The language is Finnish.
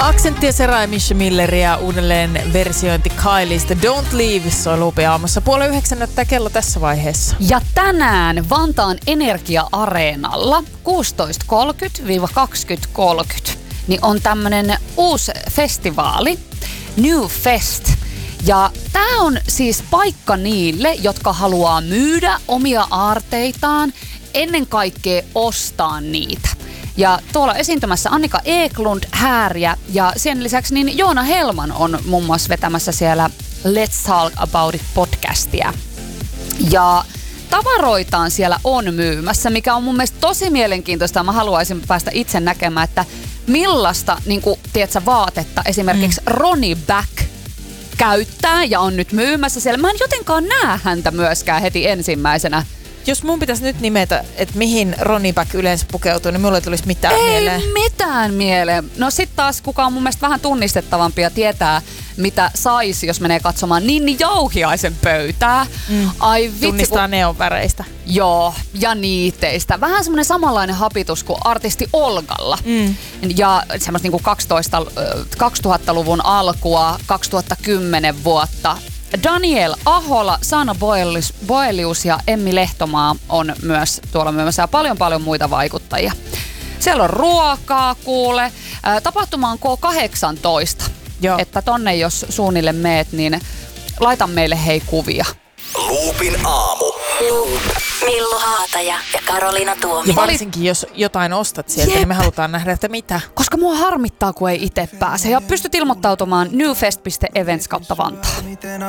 Aksentti ja Sera ja Misha Milleria uudelleen versiointi Kyliestä Don't Leave soi Loopin aamussa. 8:30 näyttää kello tässä vaiheessa. Ja tänään Vantaan Energia-areenalla 16.30–20.30 niin on tämmönen uusi festivaali, New Fest. Ja tää on siis paikka niille, jotka haluaa myydä omia aarteitaan, ennen kaikkea ostaa niitä. Ja tuolla esiintymässä Annika Eklund, Häärjä ja sen lisäksi niin Joona Helman on muun muassa vetämässä siellä Let's Talk About It -podcastia. Ja tavaroitaan siellä on myymässä, mikä on mun mielestä tosi mielenkiintoista. Mä haluaisin päästä itse näkemään, että millaista niin kuin, tiedätkö, vaatetta esimerkiksi Ronnie Back käyttää ja on nyt myymässä siellä. Mä en jotenkaan näe häntä myöskään heti ensimmäisenä. Jos mun pitäisi nyt nimetä, että mihin Ronnie Back yleensä pukeutuu, niin mulle ei tulisi mitään mieleen. Ei mitään mieleen. No sit taas kuka on mun mielestä vähän tunnistettavampi ja tietää, mitä saisi, jos menee katsomaan Ninni Jauhiaisen pöytää. Ai vitsi, tunnistaa neonväreistä. Joo, ja niiteistä. Vähän semmoinen samanlainen hapitus kuin artisti Olgalla. Ja semmoista niinku 2000-luvun alkua, 2010 vuotta. Daniel Ahola, Sanna Boelius ja Emmi Lehtomaa on myös tuolla myymässä ja paljon muita vaikuttajia. Siellä on ruokaa, kuule. Tapahtuma on K18. Joo. Että tonne jos suunnille meet, niin laita meille hei kuvia. Loopin aamu. Millu Haataja ja Karoliina Tuomi. Ja varsinkin jos jotain ostat sieltä, niin me halutaan nähdä, että mitä. Koska mua harmittaa, kun ei itse pääse. Ja pystyt ilmoittautumaan newfest.events/Vantaa.